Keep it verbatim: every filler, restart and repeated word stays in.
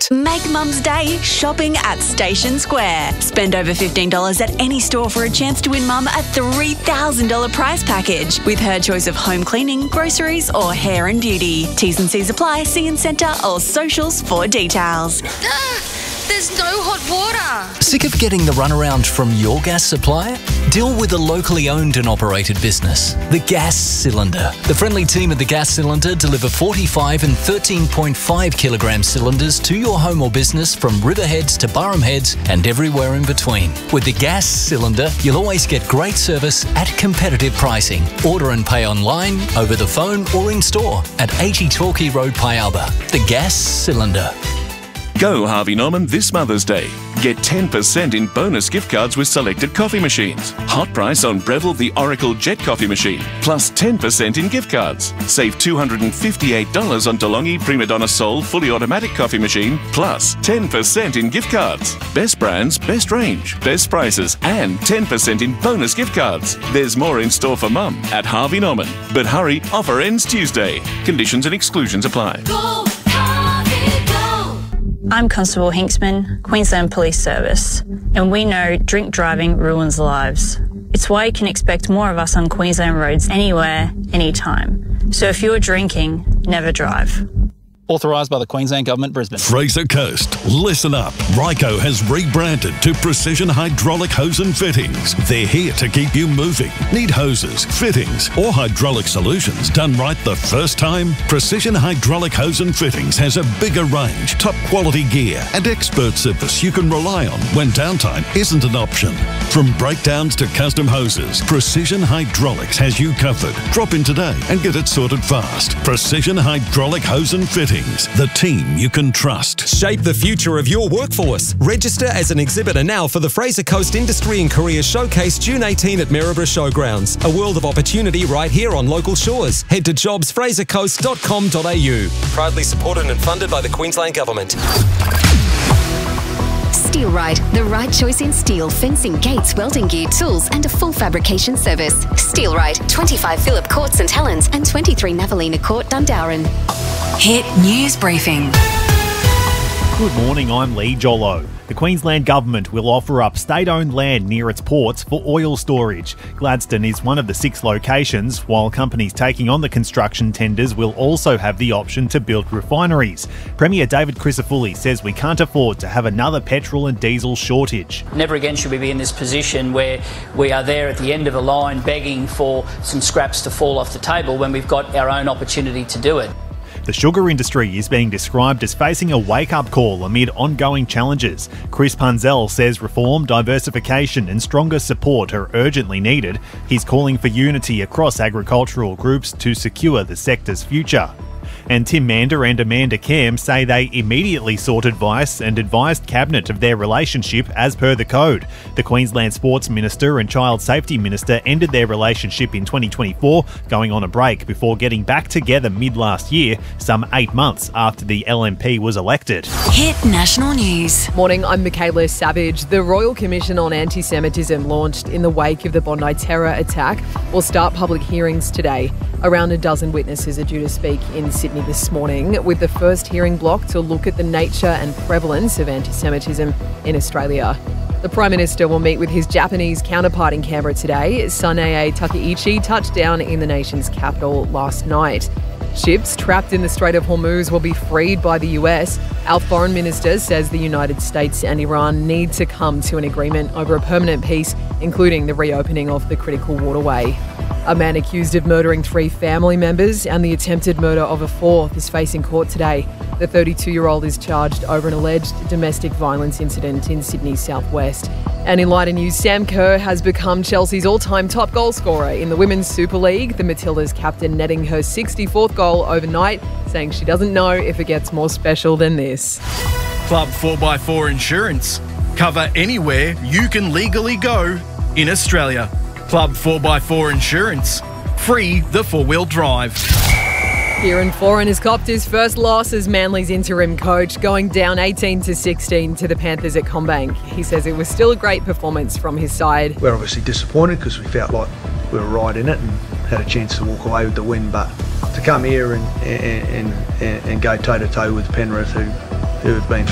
out. Make Mum's Day shopping at Station Square. Spend over fifteen dollars at any store for a chance to win Mum a three thousand dollars prize package with her choice of home cleaning, groceries or hair and beauty. T's and C's apply. See in centre or socials for details. There's no hot water. Sick of getting the runaround from your gas supplier? Deal with a locally owned and operated business. The Gas Cylinder. The friendly team at The Gas Cylinder deliver forty-five and thirteen point five kilogram cylinders to your home or business from Riverheads to Barham Heads and everywhere in between. With The Gas Cylinder, you'll always get great service at competitive pricing. Order and pay online, over the phone or in store at eighty Torquay Road, Pialba. The Gas Cylinder. Go Harvey Norman this Mother's Day. Get ten percent in bonus gift cards with selected coffee machines. Hot price on Breville the Oracle Jet Coffee Machine, plus ten percent in gift cards. Save two hundred fifty-eight dollars on DeLonghi Prima Donna Sol Fully Automatic Coffee Machine, plus ten percent in gift cards. Best brands, best range, best prices, and ten percent in bonus gift cards. There's more in store for Mum at Harvey Norman. But hurry, offer ends Tuesday. Conditions and exclusions apply. Go, Harvey, go. I'm Constable Hinksman, Queensland Police Service, and we know drink driving ruins lives. It's why you can expect more of us on Queensland roads anywhere, anytime. So if you're drinking, never drive. Authorised by the Queensland Government, Brisbane. Fraser Coast, listen up. Ryco has rebranded to Precision Hydraulic Hose and Fittings. They're here to keep you moving. Need hoses, fittings, or hydraulic solutions done right the first time? Precision Hydraulic Hose and Fittings has a bigger range, top quality gear, and expert service you can rely on when downtime isn't an option. From breakdowns to custom hoses, Precision Hydraulics has you covered. Drop in today and get it sorted fast. Precision Hydraulic Hose and Fittings. The team you can trust. Shape the future of your workforce. Register as an exhibitor now for the Fraser Coast Industry and Career Showcase June eighteenth at Maryborough Showgrounds. A world of opportunity right here on local shores. Head to jobs fraser coast dot com dot a u. Proudly supported and funded by the Queensland Government. Steelrite, the right choice in steel, fencing, gates, welding gear, tools and a full fabrication service. Steelrite, twenty-five Phillip Court St Helens and twenty-three Navalina Court Dundowran. Hit News Briefing. Good morning, I'm Lee Jollo. The Queensland Government will offer up state-owned land near its ports for oil storage. Gladstone is one of the six locations, while companies taking on the construction tenders will also have the option to build refineries. Premier David Crisafulli says we can't afford to have another petrol and diesel shortage. Never again should we be in this position where we are there at the end of a line begging for some scraps to fall off the table when we've got our own opportunity to do it. The sugar industry is being described as facing a wake-up call amid ongoing challenges. Chris Punzell says reform, diversification and stronger support are urgently needed. He's calling for unity across agricultural groups to secure the sector's future. And Tim Mander and Amanda Cam say they immediately sought advice and advised Cabinet of their relationship as per the code. The Queensland Sports Minister and Child Safety Minister ended their relationship in twenty twenty-four, going on a break before getting back together mid-last year, some eight months after the L M P was elected. Hit National News. Morning, I'm Michaela Savage. The Royal Commission on Anti-Semitism, launched in the wake of the Bondi terror attack, will start public hearings today. Around a dozen witnesses are due to speak in Sydney this morning, with the first hearing block to look at the nature and prevalence of anti-Semitism in Australia. The Prime Minister will meet with his Japanese counterpart in Canberra today. Sanae Takaichi touched down in the nation's capital last night. Ships trapped in the Strait of Hormuz will be freed by the U S. Our Foreign Minister says the United States and Iran need to come to an agreement over a permanent peace, including the reopening of the critical waterway. A man accused of murdering three family members and the attempted murder of a fourth is facing court today. The thirty-two-year-old is charged over an alleged domestic violence incident in Sydney's southwest. And in lighter news, Sam Kerr has become Chelsea's all-time top goal scorer in the Women's Super League. The Matildas captain netting her sixty-fourth goal overnight, saying she doesn't know if it gets more special than this. Club four by four Insurance. Cover anywhere you can legally go in Australia. Club four by four Insurance. Free the four-wheel drive. Kieran Foran has copped his first loss as Manly's interim coach, going down eighteen to sixteen to the Panthers at CommBank. He says it was still a great performance from his side. We're obviously disappointed because we felt like we were right in it and had a chance to walk away with the win, but to come here and, and, and, and go toe-to-toe with Penrith, who, who have been